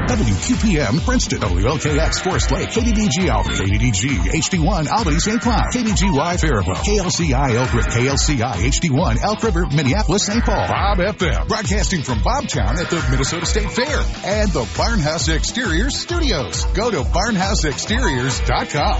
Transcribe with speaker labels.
Speaker 1: WQPM Princeton, WLKX Forest Lake, KDDG Albany, KDDG HD1 Albany St. Cloud, KDGY Faribault, KLCI Elk River, KLCI HD1 Elk River, Minneapolis, St. Paul, Bob FM, broadcasting from Bobtown at the Minnesota State Fair, and the Barnhouse Exteriors Studios. Go to barnhouseexteriors.com.